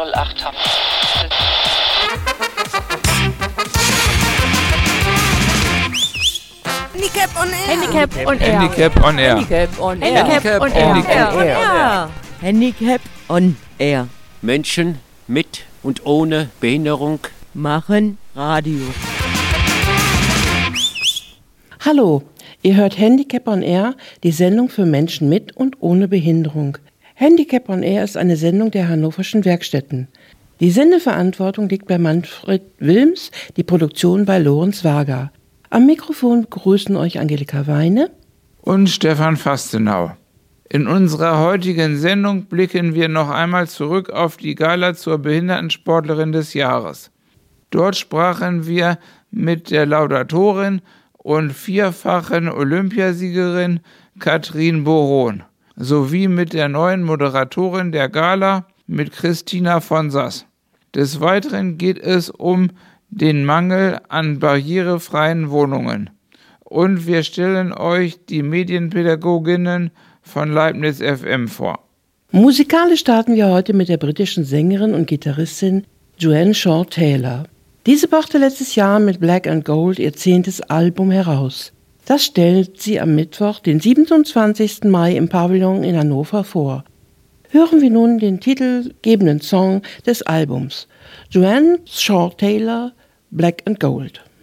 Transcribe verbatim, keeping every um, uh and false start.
null acht haben. Handicap on Air. Handicap on Air. Handicap on Air. Handicap on Air. Handicap on Air. Handicap on Air. Menschen mit und ohne Behinderung machen Radio. Hallo, ihr hört Handicap on Air, die Sendung für Menschen mit und ohne Behinderung. Handicap on Air ist eine Sendung der Hannoverschen Werkstätten. Die Sendeverantwortung liegt bei Manfred Wilms, die Produktion bei Lorenz Wager. Am Mikrofon begrüßen euch Angelika Weine und Stefan Fastenau. In unserer heutigen Sendung blicken wir noch einmal zurück auf die Gala zur Behindertensportlerin des Jahres. Dort sprachen wir mit der Laudatorin und vierfachen Olympiasiegerin Katrin Boron sowie mit der neuen Moderatorin der Gala, mit Christina von Sass. Des Weiteren geht es um den Mangel an barrierefreien Wohnungen. Und wir stellen euch die Medienpädagoginnen von Leibniz F M vor. Musikalisch starten wir heute mit der britischen Sängerin und Gitarristin Joanne Shaw Taylor. Diese brachte letztes Jahr mit Black and Gold ihr zehntes Album heraus. Das stellt sie am Mittwoch, den siebenundzwanzigsten Mai im Pavillon in Hannover vor. Hören wir nun den titelgebenden Song des Albums. Joanne Shaw Taylor, Black and Gold.